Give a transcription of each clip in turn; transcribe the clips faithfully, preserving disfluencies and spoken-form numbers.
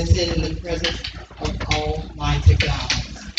to sit in the presence of Almighty God.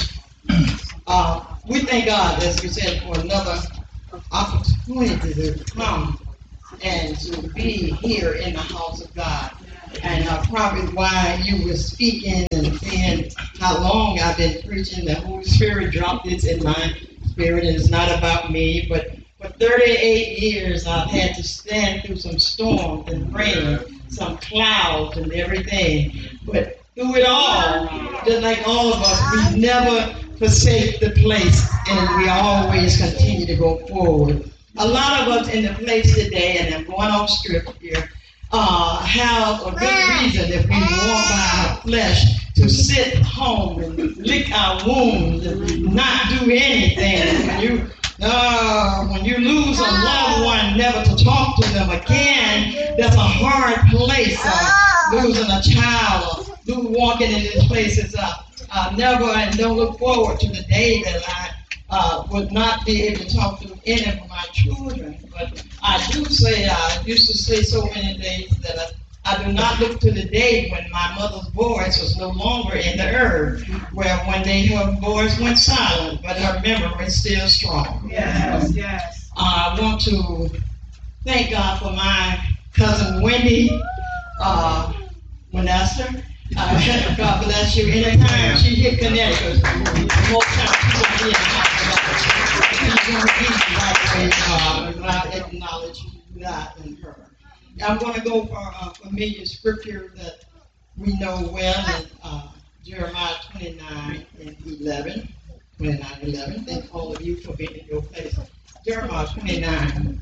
Uh, we thank God, as we said, for another opportunity to come and to be here in the house of God. And uh, probably while you were speaking and saying how long I've been preaching, the Holy Spirit dropped this in my spirit, and it's not about me, but for thirty-eight years I've had to stand through some storms and rain, some clouds and everything. But through it all, just like all of us, we never forsake the place, and we always continue to go forward. A lot of us in the place today, and I'm going off script here, uh, have a good reason if we walk by our flesh to sit home and lick our wounds and not do anything. When you, uh, when you lose a loved one, never to talk to them again, that's a hard place. Uh, losing a child or walking in these places, uh, uh, never and don't look forward to the day that I uh, would not be able to talk to any of my children. But I do say, I used to say so many days that I, I do not look to the day when my mother's voice was no longer in the earth, where one day her voice went silent, but her memory is still strong. Yes, yes. Uh, I want to thank God for my cousin Wendy uh, Winester. Uh, God bless you. Anytime she hit Connecticut, the whole time she's going to be in the house. She's going to be right away, uh, without acknowledging that in her. I'm going to go for a familiar scripture that we know well in uh, Jeremiah twenty-nine and eleven. twenty-nine eleven. Thank all of you for being in your place. Jeremiah twenty-nine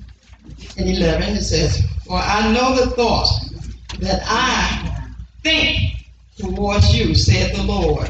and eleven, it says, "For I know the thoughts that I think towards you, said the Lord,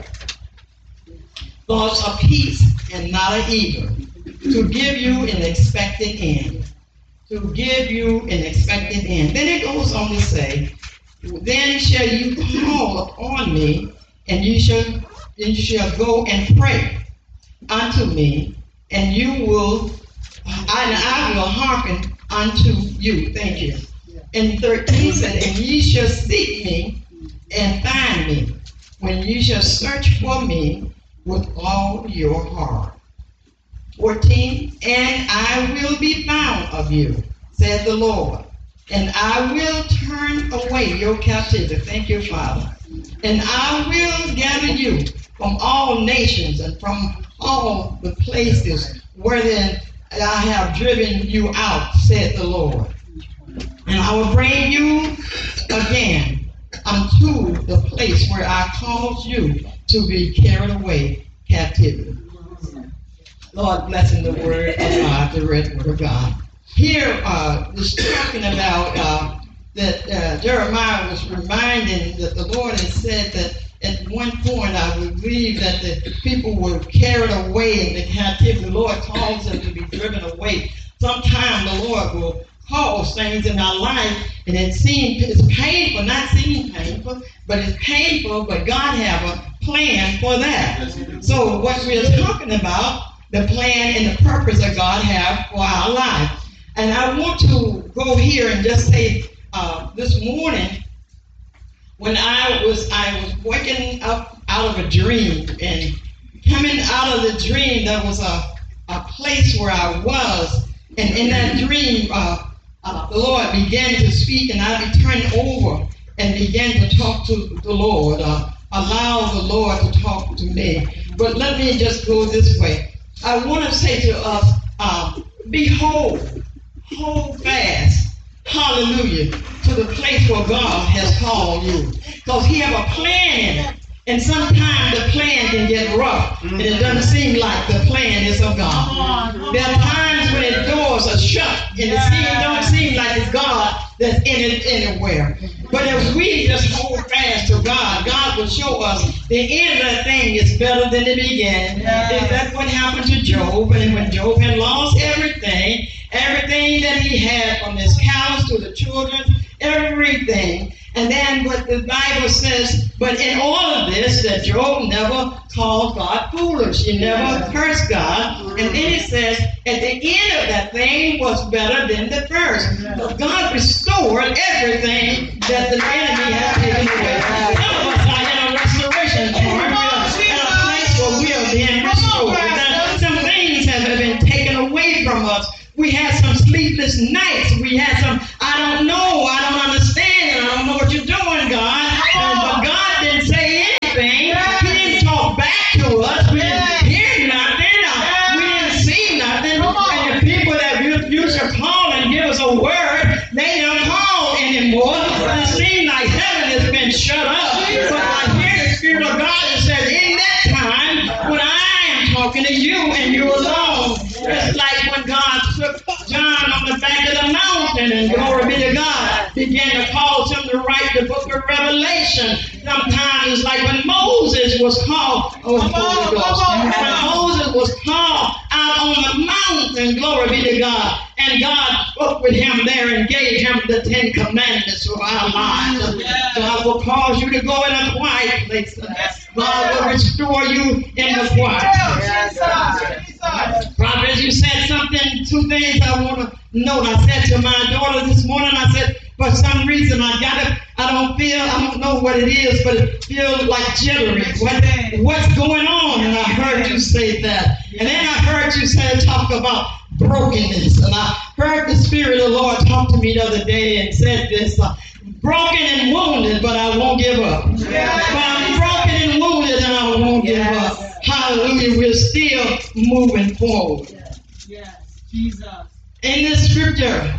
thoughts of peace and not of evil, to give you an expected end." To give you an expected end. Then it goes on to say, "Then shall you call upon me, and you shall, and you shall go and pray unto me, and you will, and I will hearken unto you." Thank you. And thirteen said, "And ye shall seek me and find me, when you shall search for me with all your heart." fourteen, "And I will be found of you, said the Lord, and I will turn away your captivity." Thank you, Father. "And I will gather you from all nations and from all the places wherein I have driven you out, said the Lord. And I will bring you again unto the place where I caused you to be carried away captivity." Lord, blessing the word of God, the read word of God. Here, uh, is talking about uh, that uh, Jeremiah was reminding that the Lord had said that at one point, I believe that the people were carried away in the captivity. The Lord calls them to be driven away. Sometimes the Lord will cause things in our life, and it seems it's painful, not seeming painful, but it's painful, but God have a plan for that. So what we're talking about, the plan and the purpose that God have for our life. And I want to go here and just say, uh, this morning, when I was I was waking up out of a dream, and coming out of the dream, there was a, a place where I was, and in that dream, uh, uh, the Lord began to speak, and I turned over and began to talk to the Lord, uh, allow the Lord to talk to me. But let me just go this way. I want to say to us, uh, behold, hold fast, hallelujah, to the place where God has called you. Because he have a plan in it. And sometimes the plan can get rough, and it doesn't seem like the plan is of God. There are times when the doors are shut, and it seem, don't seem like it's God that's in it anywhere. But if we just hold fast to God, God will show us the end of the thing is better than the beginning. Is that what happened to Job? And when Job had lost everything, everything that he had, from his cows to the children, everything. And then what the Bible says, but in all of this, that Job never called God foolish. He never cursed God. And then it says, at the end of that thing was better than the first. So God restored everything that the enemy had taken away. he had some, I don't know, I don't understand, and I don't know what you're doing, God. And, but God didn't say anything. He didn't talk back to us. We didn't hear nothing. Uh, we didn't see nothing. And the people that used to call and give us a word, they don't call anymore. It seems like heaven has been shut up. But I hear the Spirit of God that says, in that time, when I am talking to you and you alone, it's like when God took John on the back of the mountain, and glory be to God, began to cause him to write the book of Revelation. Sometimes it's like when Moses was called, oh, Holy Ghost, when Moses was called out on the mountain, glory be to God, and God spoke with him there and gave him the Ten Commandments for our lives. God will cause you to go in a quiet place. God will restore you in the quiet. Prophet, you said something, two things I want to note. I said to my daughter this morning, I said, for some reason I got it, I don't feel, I don't know what it is, but it feels like jittery. What, what's going on? And I heard you say that. And then I heard you say, talk about brokenness. And I heard the Spirit of the Lord talk to me the other day and said this, uh, broken and wounded, but I won't give up. Yes. But I'm broken and wounded and I won't yes. give up. Hallelujah. We're still moving forward. Yes. Yes. Jesus. In this scripture,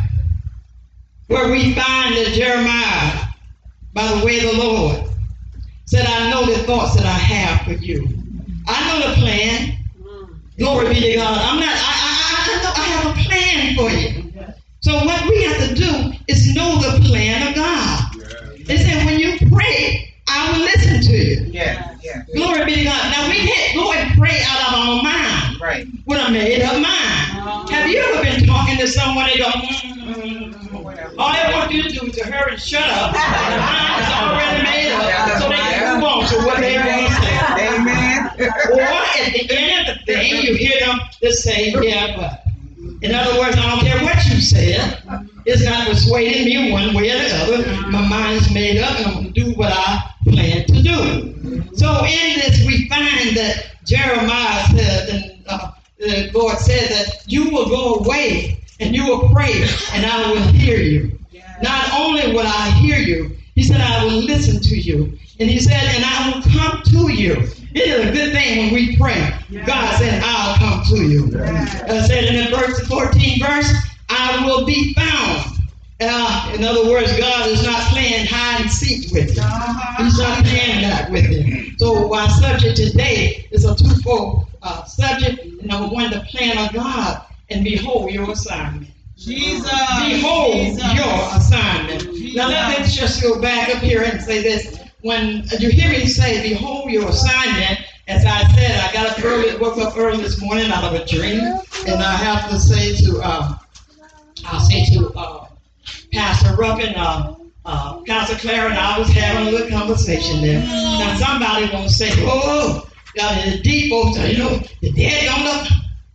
where we find that Jeremiah, by the way of the Lord, said, I know the thoughts that I have for you. I know the plan. Mm. Glory be to God. I'm not, I, I, I know I have a plan for you. So what we have to do is know the plan of God. Yeah. It said, when you pray, I will listen to you. Yeah, yeah. Glory be to God. Now we can't go and pray out of our mind. Right. With a made up mind. Uh, Have you ever been talking to someone and go, mm-hmm. all they want you to do is to hurry and shut up. The mind is already made up, so they can move on to what they want to say. Amen. Or at the end of the thing, you hear them just say, yeah, but. In other words, I don't care what you said. It's not persuading me one way or the other. My mind's made up and I'm going to do what I plan to do. So in this, we find that Jeremiah said, and uh, the Lord said that you will go away and you will pray and I will hear you. Not only will I hear you, he said, I will listen to you. And he said, and I will come to you. It is a good thing when we pray. God said, I'll come to you. I said in the verse, fourteenth verse, I will be found. Uh, in other words, God is not playing hide and seek with you. He's not playing that with you. So our subject today is a twofold uh, subject. Number one, the plan of God, and behold your assignment. Jesus. Behold Jesus. your assignment. Jesus. Now let me just go back up here and say this. When you hear me say, behold your assignment, as I said, I got up early, woke up early this morning out of a dream, and I have to say to, uh, I'll say to uh, Pastor Ruffin, uh, uh, Pastor Clara, and I was having a little conversation there. Now somebody gonna say, oh, y'all in the deep, you know, the dead don't know.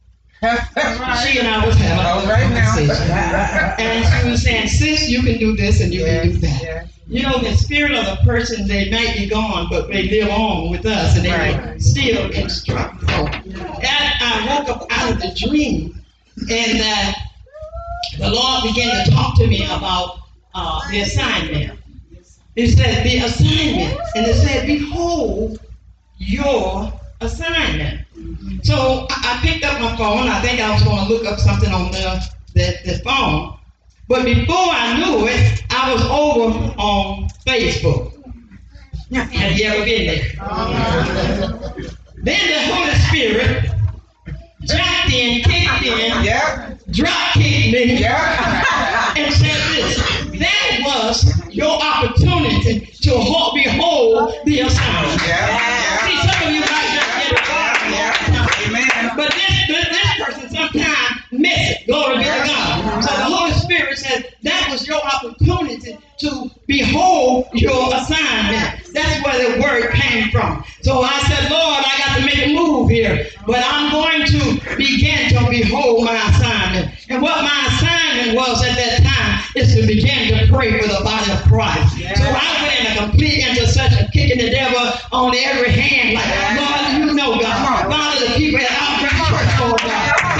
She and I was having a little right conversation. Now. And she was saying, sis, you can do this and you yes, can do that. Yes. You know, the spirit of the person, they might be gone, but they live on with us and they right. still instruct. So I woke up out of the dream and uh, the Lord began to talk to me about uh, the assignment. It said, the assignment. And it said, behold your assignment. So I picked up my phone. I think I was going to look up something on the, the, the phone. But before I knew it, I was over on Facebook. Have you ever been there? Then the Holy Spirit jumped in, kicked in, yeah. drop kicked me, yeah. and said this. That was your opportunity to hold, behold the assignment. Yeah. See, some of you guys just get it wrong. Yeah. Amen. But this, this, this person sometimes miss it. Glory be to God. So the Holy Spirit said that was your opportunity to behold your assignment. That's where the word came from. So I said, Lord, I got to make a move here. But I'm going to begin to behold my assignment. And what my assignment was at that time is to begin to pray for the body of Christ. Yeah. So I went in a complete intercession, kicking the devil on every hand like, Lord, you know, God. Father, the people at our church, Lord God.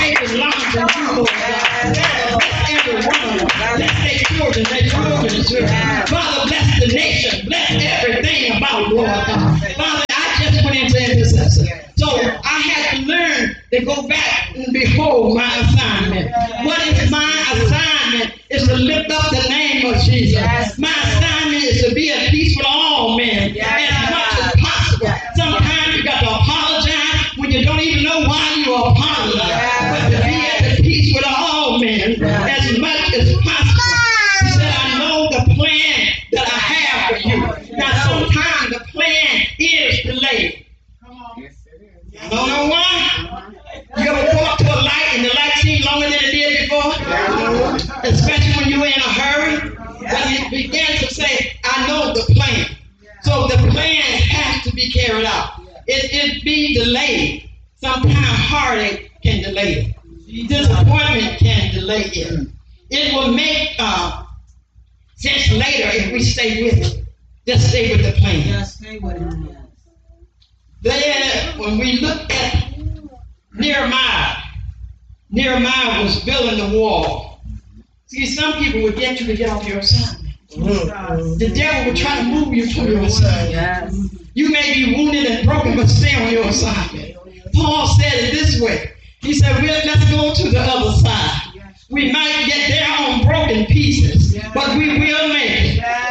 faith is larger than you, Lord God. Bless every one of them. Bless their children, their children's children. Father, bless the nation. Bless everything about Lord God. Father, I just went into intercession. So I had to learn to go back and behold my assignment. What is my assignment? Is to lift up the name of Jesus. My assignment is to be at peace with all men as much as possible. Sometimes you got to apologize when you don't even know why you apologize. But to be at peace with all men as much as possible. He said, I know the plan that I have for you. Now sometimes the plan is delayed. I don't know why. You ever walk to a light and the light seems longer than it did before? Especially when you're in a hurry. When you begin to say, I know the plan. So the plan has to be carried out. It, it be delayed. Sometimes heartache can delay it. Disappointment can delay it. It will make uh, sense later if we stay with it. Just stay with the plan. Just stay with it. Then, when we look at Nehemiah, Nehemiah was building the wall. See, some people would get you to get off your assignment. Mm-hmm. The devil would try to move you from your assignment. Yes. You may be wounded and broken, but stay on your assignment. Paul said it this way. He said, well, let's go to the other side. We might get there on broken pieces, but we will make it.